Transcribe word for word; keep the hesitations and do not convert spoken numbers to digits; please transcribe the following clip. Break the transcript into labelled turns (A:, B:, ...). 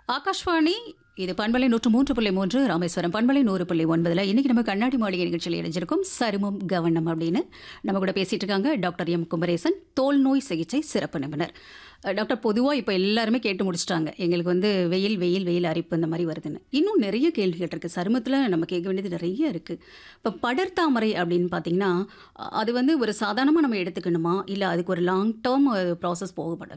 A: ஆகாஷ்வாணி இது பண்பலை நூற்று மூன்று புள்ளி மூன்று ராமேஸ்வரம் பண்பலை நூறு புள்ளி ஒன்பதுல இன்னைக்கு நம்ம கண்ணாடி மாளிகை நிகழ்ச்சியில் இணைஞ்சிருக்கோம் சருமம் கவனம் அப்படின்னு நம்ம கூட பேசிட்டு இருக்காங்க டாக்டர் எம் குமரேசன் தோல் நோய் சிகிச்சை சிறப்பு நிபுணர். அஹ் டாக்டர், பொதுவாக இப்போ எல்லாருமே கேட்டு முடிச்சிட்டாங்க, எங்களுக்கு வந்து வெயில் வெயில் வெயில் அரிப்பு இந்த மாதிரி வருதுன்னு. இன்னும் நிறைய கேள்விகள் இருக்குது சருமத்தில், நம்ம கேட்க வேண்டியது நிறைய இருக்குது. இப்போ படர்தாமரை அப்படின்னு பார்த்தீங்கன்னா, அ- அது வந்து ஒரு சாதாரணமாக நம்ம எடுத்துக்கணுமா, இல்லை அதுக்கு ஒரு லாங் டேர்ம் ப்ராசஸ் போகப்பட